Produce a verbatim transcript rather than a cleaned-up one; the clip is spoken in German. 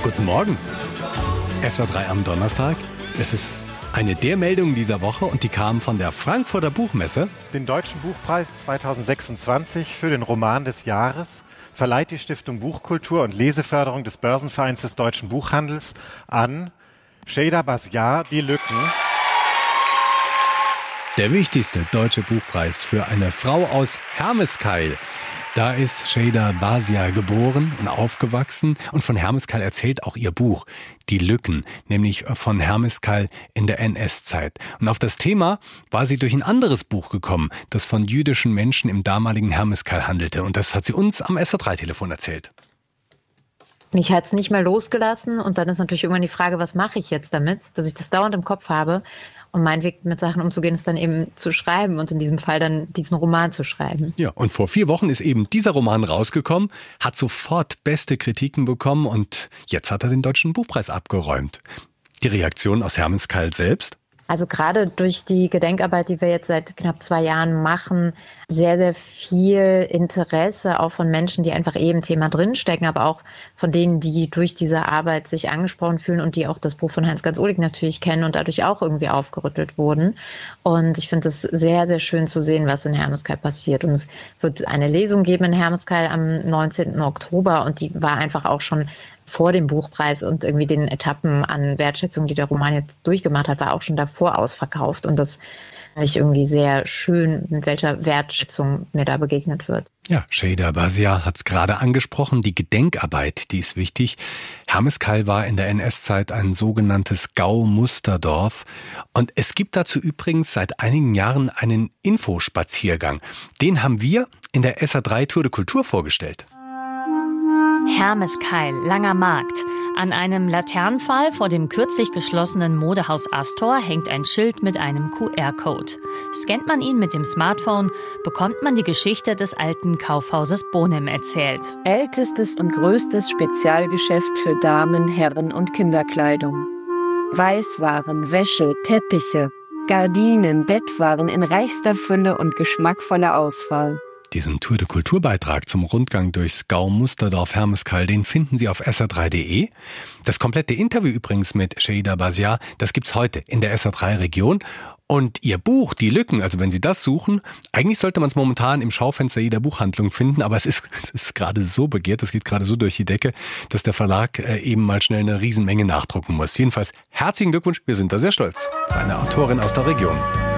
Guten Morgen. S R drei am Donnerstag. Es ist eine der Meldungen dieser Woche und die kam von der Frankfurter Buchmesse. Den Deutschen Buchpreis zweitausendsechsundzwanzig für den Roman des Jahres verleiht die Stiftung Buchkultur und Leseförderung des Börsenvereins des deutschen Buchhandels an Sheyda Basiar, Die Lücken. Der wichtigste deutsche Buchpreis für eine Frau aus Hermeskeil. Da ist Sheyda Basiar geboren und aufgewachsen und von Hermeskeil erzählt auch ihr Buch Die Lücken, nämlich von Hermeskeil in der N S-Zeit. Und auf das Thema war sie durch ein anderes Buch gekommen, das von jüdischen Menschen im damaligen Hermeskeil handelte. Und das hat sie uns am S R drei Telefon erzählt. Mich hat es nicht mehr losgelassen und dann ist natürlich irgendwann die Frage, was mache ich jetzt damit, dass ich das dauernd im Kopf habe. Und mein Weg mit Sachen umzugehen ist dann eben zu schreiben und in diesem Fall dann diesen Roman zu schreiben. Ja, und vor vier Wochen ist eben dieser Roman rausgekommen, hat sofort beste Kritiken bekommen und jetzt hat er den Deutschen Buchpreis abgeräumt. Die Reaktion aus Hermeskeil selbst? Also gerade durch die Gedenkarbeit, die wir jetzt seit knapp zwei Jahren machen, sehr, sehr viel Interesse auch von Menschen, die einfach eh im Thema drinstecken, aber auch von denen, die durch diese Arbeit sich angesprochen fühlen und die auch das Buch von Heinz-Gerd Ohlig natürlich kennen und dadurch auch irgendwie aufgerüttelt wurden. Und ich finde es sehr, sehr schön zu sehen, was in Hermeskeil passiert. Und es wird eine Lesung geben in Hermeskeil am neunzehnten Oktober und die war einfach auch schon vor dem Buchpreis und irgendwie den Etappen an Wertschätzung, die der Roman jetzt durchgemacht hat, war auch schon davor ausverkauft. Und das finde ich irgendwie sehr schön, mit welcher Wertschätzung mir da begegnet wird. Ja, Sheyda Basiar hat es gerade angesprochen, die Gedenkarbeit, die ist wichtig. Hermeskeil war in der N S-Zeit ein sogenanntes Gau-Musterdorf. Und es gibt dazu übrigens seit einigen Jahren einen Infospaziergang. Den haben wir in der S R drei Tour de Kultur vorgestellt. Hermeskeil, Langer Markt. An einem Laternenpfahl vor dem kürzlich geschlossenen Modehaus Astor hängt ein Schild mit einem Q R-Code. Scannt man ihn mit dem Smartphone, bekommt man die Geschichte des alten Kaufhauses Bohnem erzählt. Ältestes und größtes Spezialgeschäft für Damen-, Herren- und Kinderkleidung. Weißwaren, Wäsche, Teppiche, Gardinen, Bettwaren in reichster Fülle und geschmackvoller Auswahl. Diesen Tour de Kultur-Beitrag zum Rundgang durchs Gau-Musterdorf Hermeskeil, den finden Sie auf S R drei punkt de. Das komplette Interview übrigens mit Sheyda Basiar, das gibt's heute in der S R drei Region. Und Ihr Buch, Die Lücken, also wenn Sie das suchen, eigentlich sollte man es momentan im Schaufenster jeder Buchhandlung finden, aber es ist, es ist gerade so begehrt, es geht gerade so durch die Decke, dass der Verlag äh, eben mal schnell eine Riesenmenge nachdrucken muss. Jedenfalls herzlichen Glückwunsch, wir sind da sehr stolz. Eine Autorin aus der Region.